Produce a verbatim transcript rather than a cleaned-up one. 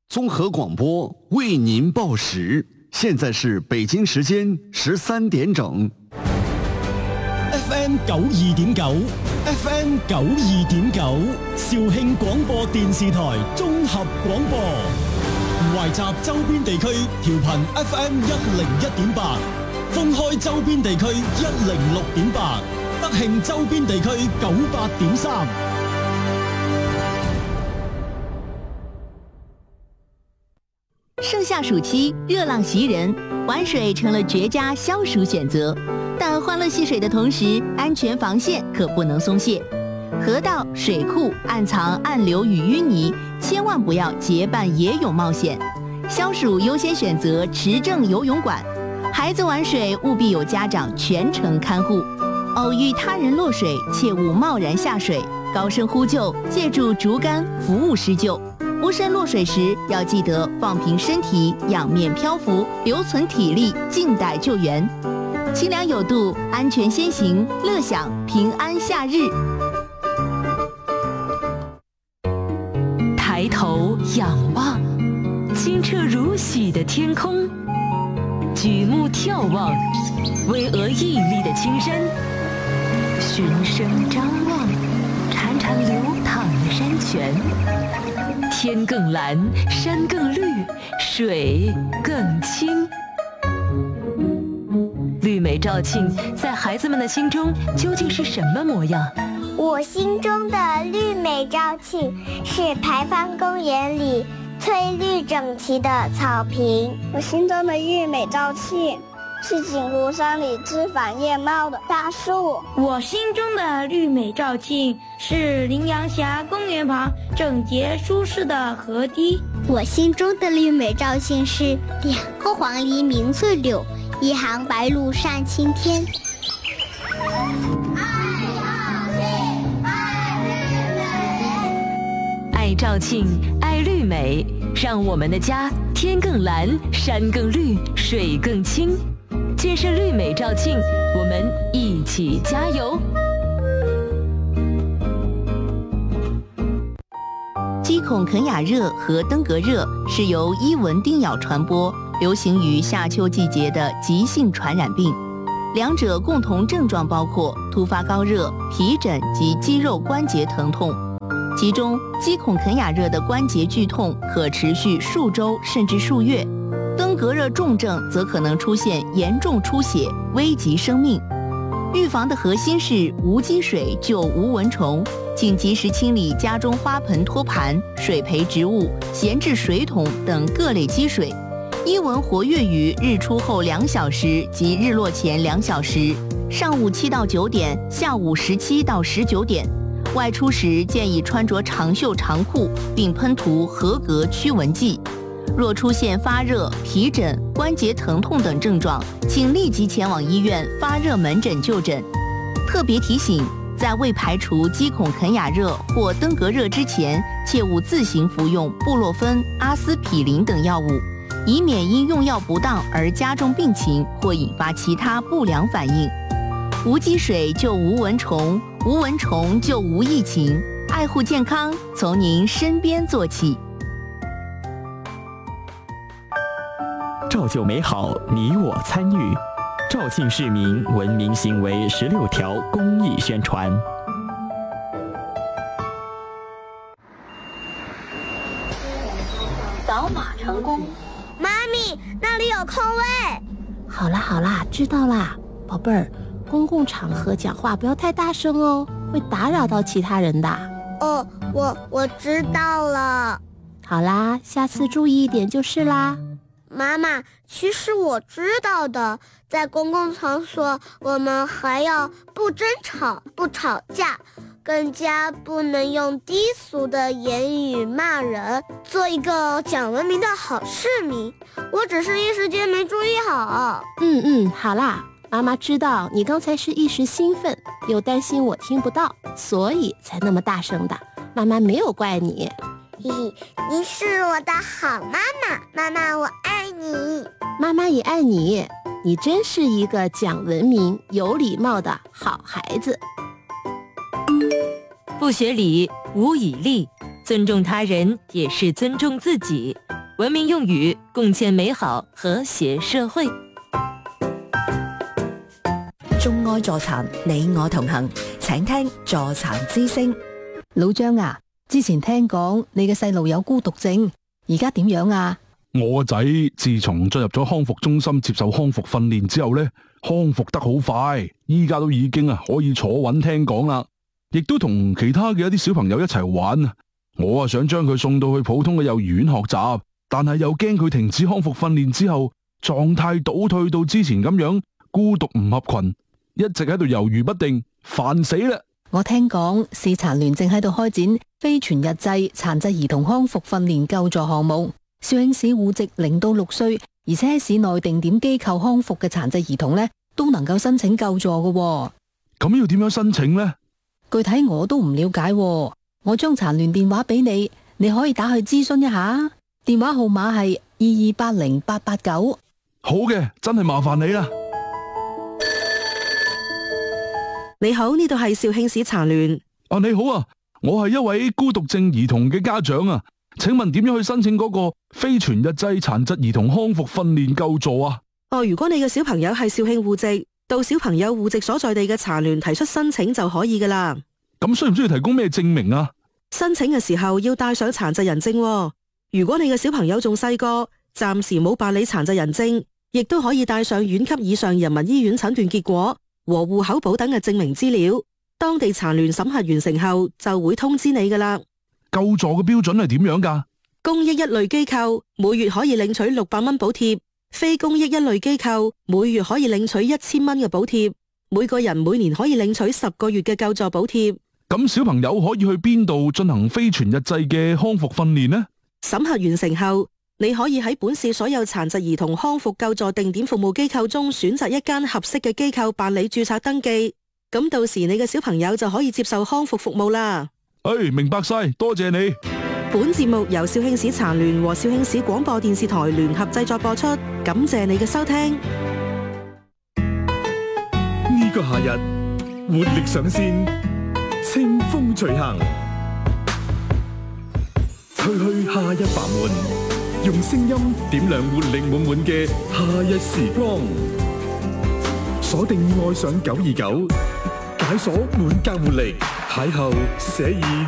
综合广播为您报时，现在是北京时间十三點整。 F M 九二點九 ，F M 九二點九，肇慶廣播電視台綜合廣播，懷集周邊地區調頻 F M 一零一點八，封開周邊地區一零六點八，德慶周邊地區九八點三。 盛夏暑期，熱浪襲人，玩水成了絕佳消暑選擇。但歡樂戲水的同時，安全防線可不能鬆懈。河道、水庫暗藏暗流與淤泥，千萬不要結伴野泳冒險。消暑優先選擇持證游泳館，孩子玩水務必有家長全程看護。偶遇他人落水，切勿貿然下水，高聲呼救，借助竹竿服務施救。無身落水時，要記得放平身體，仰面漂浮，留存體力，靜待救援。清涼有度，安全先行，樂享平安夏日。 抬頭仰望，清澈如許的天空；舉目眺望，巍峨屹立的青山；循聲張望，潺潺流淌的山泉。天更藍，山更綠，水更清。綠美肇慶在孩子們的心中究竟是什麼模樣？ 我心中的綠美肇慶是牌坊公園裡翠綠整齊的草坪。 我心中的綠美肇慶是景湖山裡枝繁葉茂的大樹。 我心中的綠美肇慶是羚羊峽公園旁整潔舒適的河堤。 我心中的綠美肇慶是兩個黃鸝鳴翠柳，一行白鷺上青天。 愛肇慶，愛綠美，讓我們的家天更藍，山更綠，水更清。建設綠美肇慶，我們一起加油。 雞孔肯亞熱和登革熱是由伊蚊叮咬傳播，流行於夏秋季節的急性傳染病。兩者共同症狀包括突發高熱、皮疹及肌肉關節疼痛。其中，雞孔肯亞熱的關節劇痛可持續數週甚至數月。登革熱重症則可能出現嚴重出血，危及生命。預防的核心是無積水救無蚊蟲，請及時清理家中花盆托盤、水培植物、閒置水桶等各類積水。伊蚊活躍於日出後兩小時及日落前兩小時，上午七到九點，下午十七到十九點。外出時建議穿着長袖長褲，並噴塗合格驅蚊劑。若出現發熱、皮疹、關節疼痛等症狀，請立即前往醫院發熱門診就診。特別提醒，在未排除雞孔肯亞熱或登革熱之前，切勿自行服用布洛芬、阿司匹林等藥物，以免因用藥不當而加重病情或引發其他不良反應。無積水就無蚊蟲，無蚊蟲就無疫情。愛護健康，從您身邊做起。 造就美好，你我參與。肇慶市民文明行為十六條公益宣傳。 掃碼成功。 媽咪，那裡有空位。 好啦好啦，知道啦，寶貝兒，公共場合講話不要太大聲哦，會打擾到其他人的。 哦，我我知道了。 好啦，下次注意一點就是啦。 媽媽，其實我知道的，在公共場所，我們還要不爭吵、不吵架，更加不能用低俗的言語罵人，做一個講文明的好市民。我只是一時間沒注意好。 嗯嗯，好啦，媽媽知道你剛才是一時興奮，又擔心我聽不到，所以才那麼大聲的。媽媽沒有怪你。 嘿嘿，你是我的好媽媽，媽媽我愛你。 媽媽也愛你，你真是一個講文明、有禮貌的好孩子。 不學禮，無以立，尊重他人也是尊重自己。 文明用語，共建美好和諧社會。 眾愛助殘，你我同行，請聽助殘之聲。 老張啊，之前聽講你嘅細路有孤獨症，而家點樣啊？ 我個仔自從進入咗康復中心接受康復訓練之後呢，康復得好快，依家都已經啊可以坐穩聽講啦，亦都同其他嘅一啲小朋友一齊玩啊。我啊想將佢送到去普通嘅幼兒園學習，但係又驚佢停止康復訓練之後狀態倒退到之前咁樣孤獨唔合群，一直喺度猶豫不定，煩死啦！ 我聽講市殘聯正喺度開展非全日制殘疾兒童康復訓練救助項目，肇慶市戶籍零到六歲，而且喺市內定點機構康復嘅殘疾兒童呢，都能夠申請救助嘅喎。 咁要點樣申請呢？ 具體我都唔了解喎，我將殘聯電話俾你，你可以打去諮詢一下，電話號碼係二二八零八八九。 好嘅，真係麻煩你啦。 你好，呢度係肇慶市殘聯。 啊，你好啊，我係一位孤獨症兒童嘅家長啊，請問點樣去申請嗰個非全日制殘疾兒童康復訓練救助啊？ 哦，如果你嘅小朋友係肇慶戶籍，到小朋友戶籍所在地嘅殘聯提出申請就可以噶啦。 咁需唔需要提供咩證明啊？ 申請嘅時候要帶上殘疾人證喎。如果你嘅小朋友仲細個，暫時冇辦理殘疾人證，亦都可以帶上縣級以上人民醫院診斷結果和戶口簿等嘅證明資料，當地殘聯審核完成後就會通知你噶啦。 救助嘅標準係點樣噶？ 公益一類機構每月可以領取六百蚊補貼，非公益一類機構每月可以領取一千蚊嘅補貼，每個人每年可以領取十個月嘅救助補貼。 咁小朋友可以去邊度進行非全日制嘅康復訓練呢？ 審核完成後，你可以喺本市所有殘疾兒童康復救助定點服務機構中選擇一間合適嘅機構辦理註冊登記，咁到時你嘅小朋友就可以接受康復服務啦。 誒，明白晒，多謝你。 本節目由肇慶市殘聯和肇慶市廣播電視台聯合製作播出，感謝你嘅收聽。 呢個夏日活力上線，清風隨行，吹去夏日繁悶，用聲音點亮活力滿滿嘅夏日時光。鎖定愛上九二九，解鎖滿格活力，邂逅寫意